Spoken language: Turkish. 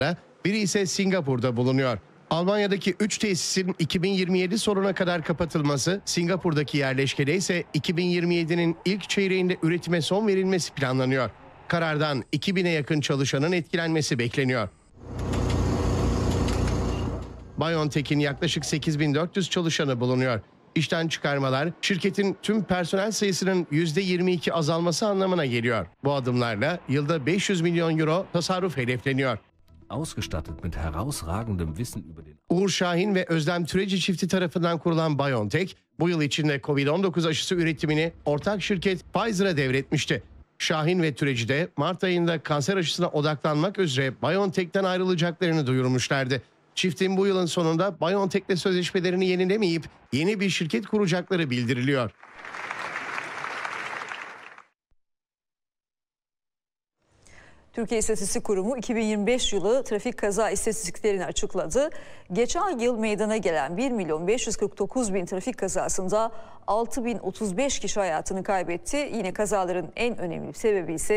biri ise Singapur'da bulunuyor. Almanya'daki 3 tesisin 2027 sonuna kadar kapatılması, Singapur'daki yerleşkede ise 2027'nin ilk çeyreğinde üretime son verilmesi planlanıyor. Karardan 2000'e yakın çalışanın etkilenmesi bekleniyor. BioNTech'in yaklaşık 8400 çalışanı bulunuyor. İşten çıkarmalar, şirketin tüm personel sayısının %22 azalması anlamına geliyor. Bu adımlarla yılda 500 milyon euro tasarruf hedefleniyor. Ausgestattet mit herausragendem Wissen über den Uğur Şahin ve Özlem Türeci çifti tarafından kurulan BioNTech, bu yıl içinde Covid-19 aşısı üretimini ortak şirket Pfizer'a devretmişti. Şahin ve Türeci de Mart ayında kanser aşısına odaklanmak üzere BioNTech'ten ayrılacaklarını duyurmuşlardı. Çiftin bu yılın sonunda BioNTech'le sözleşmelerini yenilemeyip yeni bir şirket kuracakları bildiriliyor. Türkiye İstatistik Kurumu 2025 yılı trafik kaza istatistiklerini açıkladı. Geçen yıl meydana gelen 1.549.000 trafik kazasında 6.035 kişi hayatını kaybetti. Yine kazaların en önemli sebebi ise